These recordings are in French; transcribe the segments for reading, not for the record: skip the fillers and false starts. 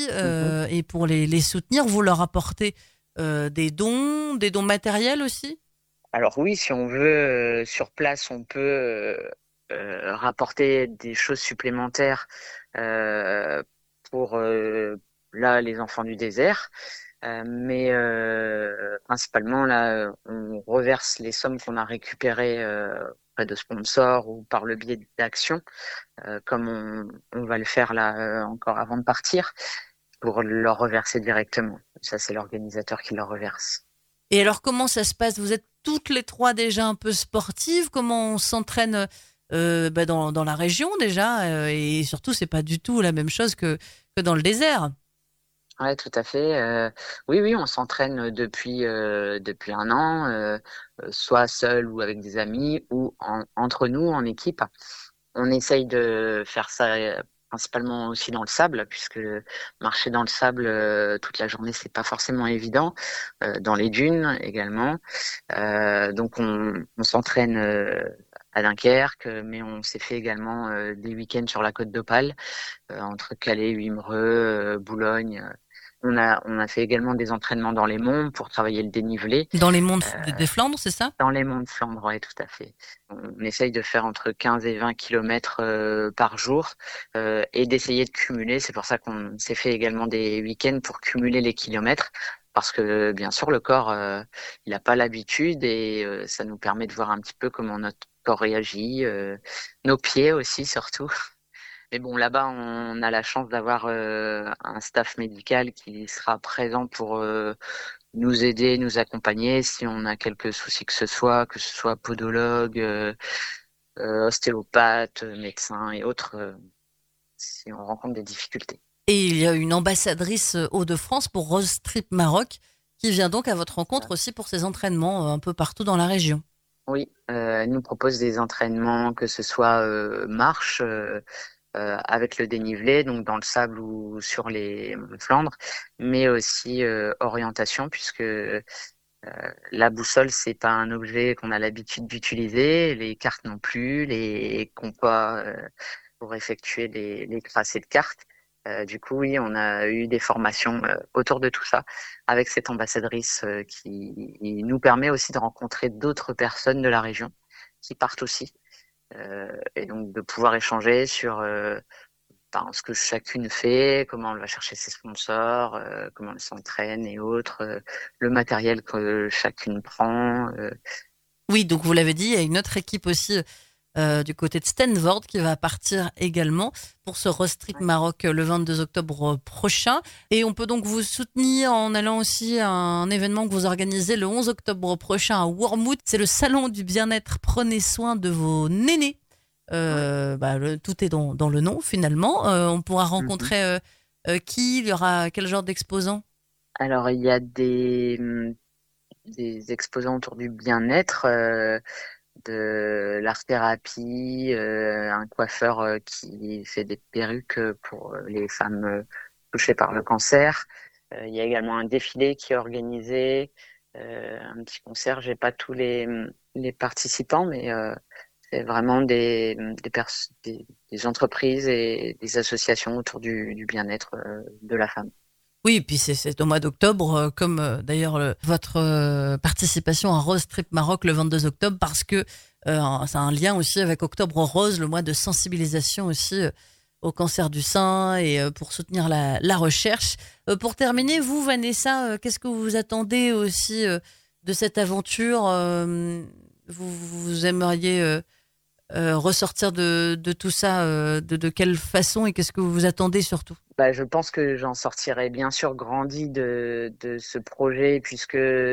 Mhm. et pour les soutenir, vous leur apportez des dons matériels aussi? Alors oui, si on veut, sur place, on peut rapporter des choses supplémentaires euh, pour là les enfants du désert. Mais principalement, là, on reverse les sommes qu'on a récupérées auprès de sponsors ou par le biais d'actions, comme on va le faire là encore avant de partir, pour leur reverser directement. Ça, c'est l'organisateur qui leur reverse. Et alors, comment ça se passe? Vous êtes toutes les trois déjà un peu sportives? Comment on s'entraîne dans la région déjà? Et surtout, c'est pas du tout la même chose que dans le désert. Ouais, tout à fait. Oui, oui, on s'entraîne depuis un an, soit seul ou avec des amis, ou entre nous en équipe. On essaye de faire ça principalement aussi dans le sable, puisque marcher dans le sable toute la journée, c'est pas forcément évident. Dans les dunes également. Donc on s'entraîne à Dunkerque, mais on s'est fait également des week-ends sur la côte d'Opale, entre Calais, Wimereux, Boulogne. On a fait également des entraînements dans les monts pour travailler le dénivelé. Dans les monts Euh, des Flandres, c'est ça? dans les monts de Flandre, ouais, tout à fait. On essaye de faire entre 15 et 20 kilomètres par jour et d'essayer de cumuler. C'est pour ça qu'on s'est fait également des week-ends pour cumuler les kilomètres. Parce que bien sûr, le corps, il n'a pas l'habitude et ça nous permet de voir un petit peu comment notre corps réagit, nos pieds aussi surtout. Mais bon, là-bas, on a la chance d'avoir un staff médical qui sera présent pour nous aider, nous accompagner si on a quelques soucis que ce soit podologue, ostéopathe, médecin et autres, si on rencontre des difficultés. Et il y a une ambassadrice Hauts-de-France pour Rose Trip Maroc qui vient donc à votre rencontre aussi pour ses entraînements un peu partout dans la région. Oui, elle nous propose des entraînements, que ce soit marche avec le dénivelé, donc dans le sable ou sur les monts de Flandre, mais aussi orientation, puisque la boussole, c'est pas un objet qu'on a l'habitude d'utiliser, les cartes non plus, les compas pour effectuer les tracés de cartes. Du coup, oui, on a eu des formations autour de tout ça avec cette ambassadrice qui nous permet aussi de rencontrer d'autres personnes de la région qui partent aussi et donc de pouvoir échanger sur ce que chacune fait, comment elle va chercher ses sponsors, comment elle s'entraîne et autres, le matériel que chacune prend. Oui, donc vous l'avez dit, il y a une autre équipe aussi du côté de Stanford qui va partir également pour ce Road Trip Ouais. Maroc le 22 octobre prochain. Et on peut donc vous soutenir en allant aussi à un événement que vous organisez le 11 octobre prochain à Wormwood. C'est le salon du bien-être. Prenez soin de vos nénés. Ouais. Tout est dans le nom finalement. On pourra Mhm. rencontrer qui, il y aura quel genre d'exposants? Alors, il y a des exposants autour du bien-être, de l'art-thérapie, un coiffeur qui fait des perruques pour les femmes touchées par le cancer. Il y a également un défilé qui est organisé, un petit concert. J'ai pas tous les participants, mais c'est vraiment des entreprises et des associations autour du bien-être de la femme. Oui, et puis c'est au mois d'octobre, comme d'ailleurs votre participation à Rose Trip Maroc le 22 octobre, parce que c'est un lien aussi avec Octobre Rose, le mois de sensibilisation aussi au cancer du sein et pour soutenir la recherche. Pour terminer, vous, Vanessa, qu'est-ce que vous attendez aussi de cette aventure vous aimeriez ressortir de tout ça, de quelle façon et qu'est-ce que vous attendez surtout? Bah, je pense que j'en sortirai bien sûr grandi de ce projet puisque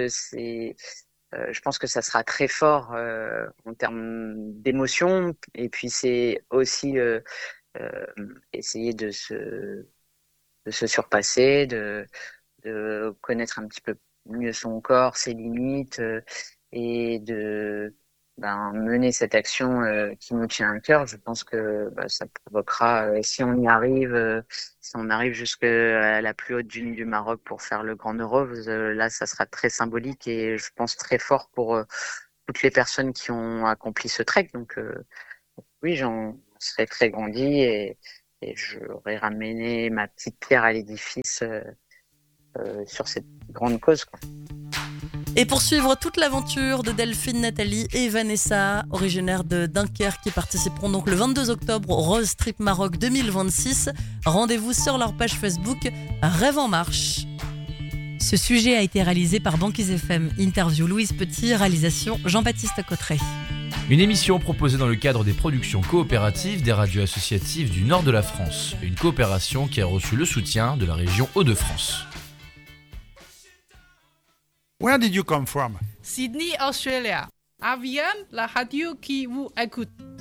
je pense que ça sera très fort en termes d'émotion et puis c'est aussi euh, essayer de se surpasser, de connaître un petit peu mieux son corps, ses limites et de mener cette action qui nous tient à cœur. Je pense que ça provoquera, si on arrive jusqu'à la plus haute dune du Maroc pour faire le Grand Rose, là, ça sera très symbolique et je pense très fort pour toutes les personnes qui ont accompli ce trek. Donc oui, j'en serai très grandi et j'aurais ramené ma petite pierre à l'édifice sur cette grande cause, quoi. Et pour suivre toute l'aventure de Delphine, Nathalie et Vanessa, originaires de Dunkerque, qui participeront donc le 22 octobre au Rose Trip Maroc 2026, rendez-vous sur leur page Facebook Rêve en Marche. Ce sujet a été réalisé par Banquise FM. Interview Louise Petit, réalisation Jean-Baptiste Cotteret. Une émission proposée dans le cadre des productions coopératives des radios associatives du nord de la France. Une coopération qui a reçu le soutien de la région Hauts-de-France. Where did you come from? Sydney, Australia. Avian, la radio qui vous écoute.